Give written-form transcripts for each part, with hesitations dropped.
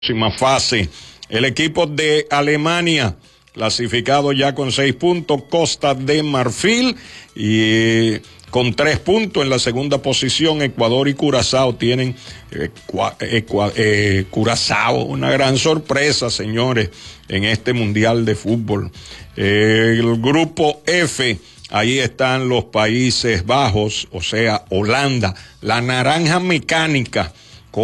Próxima fase. El equipo de Alemania, clasificado ya con 6 puntos, Costa de Marfil, y con 3 puntos en la segunda posición, Ecuador y Curazao tienen, Curazao, una gran sorpresa, señores, en este Mundial de Fútbol. El grupo F, ahí están los Países Bajos, o sea, Holanda, la naranja mecánica,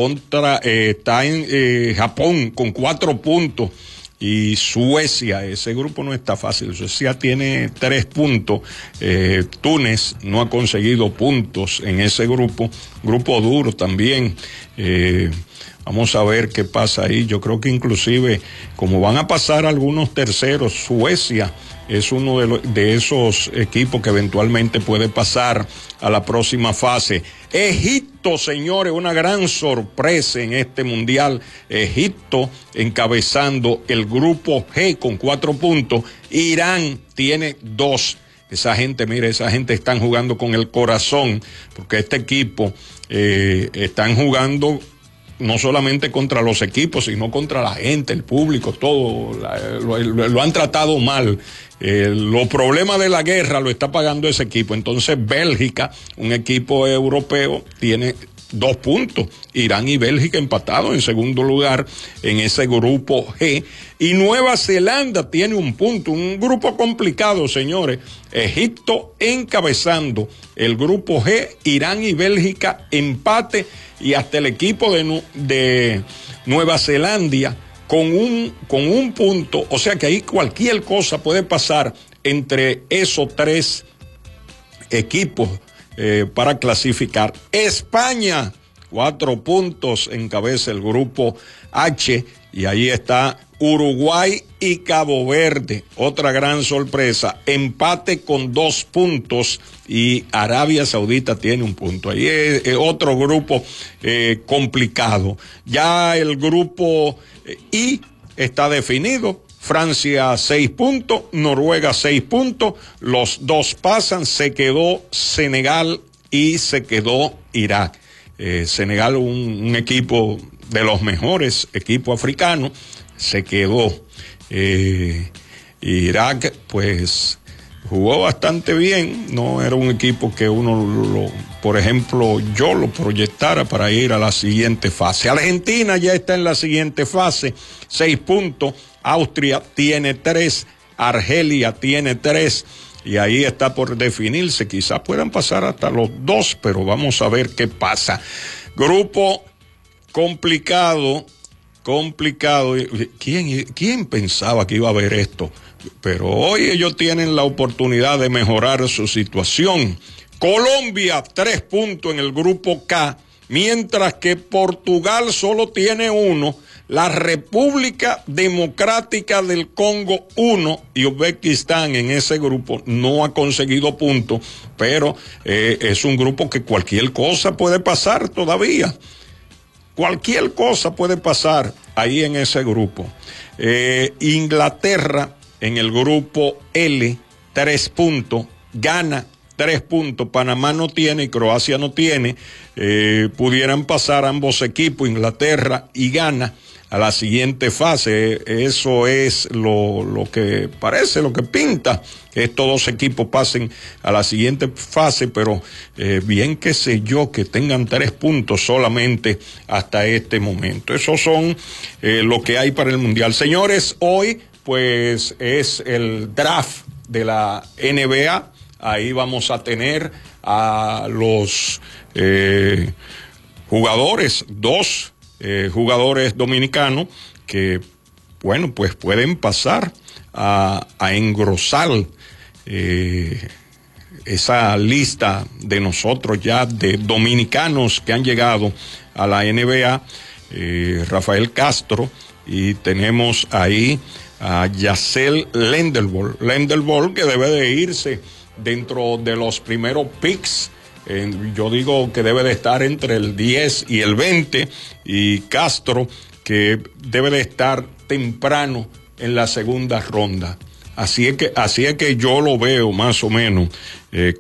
está en Japón con 4 puntos, y Suecia. Ese grupo no está fácil. Suecia tiene 3 puntos. Túnez no ha conseguido puntos en ese grupo duro también. Vamos a ver qué pasa ahí. Yo creo que inclusive, como van a pasar algunos terceros, Suecia es uno de esos equipos que eventualmente puede pasar a la próxima fase. Egipto, señores, una gran sorpresa en este mundial. Egipto encabezando el grupo G con 4 puntos. Irán tiene 2. Esa gente, mire, esa gente están jugando con el corazón, porque este equipo están jugando no solamente contra los equipos, sino contra la gente, el público, todo. Lo han tratado mal. Los problemas de la guerra lo está pagando ese equipo. Entonces Bélgica, un equipo europeo, tiene 2 puntos. Irán y Bélgica empatados en segundo lugar en ese grupo G. Y Nueva Zelanda tiene 1 punto. Un grupo complicado, señores. Egipto encabezando el grupo G, Irán y Bélgica empate, y hasta el equipo de Nueva Zelanda con un punto. O sea que ahí cualquier cosa puede pasar entre esos 3 equipos para clasificar. España, 4 puntos, encabeza el grupo H, y ahí está Uruguay y Cabo Verde, otra gran sorpresa, empate con 2 puntos, y Arabia Saudita tiene 1 punto. Ahí es otro grupo complicado. Ya el grupo I está definido. Francia 6 puntos, Noruega 6 puntos, los 2 pasan, se quedó Senegal y se quedó Irak. Senegal, un equipo de los mejores equipos africanos, se quedó. Irak, pues, jugó bastante bien. No era un equipo que uno, por ejemplo, yo lo proyectara para ir a la siguiente fase. Argentina ya está en la siguiente fase, 6 puntos. Austria tiene 3, Argelia tiene 3, y ahí está por definirse. Quizás puedan pasar hasta los 2, pero vamos a ver qué pasa. Grupo complicado. ¿Quién pensaba que iba a haber esto? Pero hoy ellos tienen la oportunidad de mejorar su situación. Colombia, 3 puntos en el grupo K, mientras que Portugal solo tiene 1, la República Democrática del Congo 1, y Uzbekistán en ese grupo no ha conseguido puntos, pero es un grupo que cualquier cosa puede pasar todavía. Cualquier cosa puede pasar ahí en ese grupo. Inglaterra en el grupo L, 3 puntos, Ghana 3 puntos, Panamá no tiene y Croacia no tiene. Pudieran pasar ambos equipos, Inglaterra y Ghana, a la siguiente fase. Eso es lo que parece, lo que pinta, que estos 2 equipos pasen a la siguiente fase, pero bien que sé yo que tengan 3 puntos solamente hasta este momento. Esos son lo que hay para el Mundial. Señores, hoy pues es el draft de la NBA. Ahí vamos a tener a los jugadores, 2 jugadores dominicanos que, bueno, pues pueden pasar a engrosar esa lista de nosotros ya de dominicanos que han llegado a la NBA. Rafael Castro, y tenemos ahí a Yacel Lendelbol, que debe de irse dentro de los primeros picks. Yo digo que debe de estar entre el 10 y el 20, y Castro, que debe de estar temprano en la segunda ronda. Así es que yo lo veo más o menos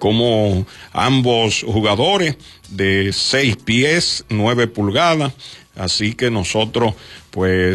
como ambos jugadores de 6 pies, 9 pulgadas, Así que nosotros, pues,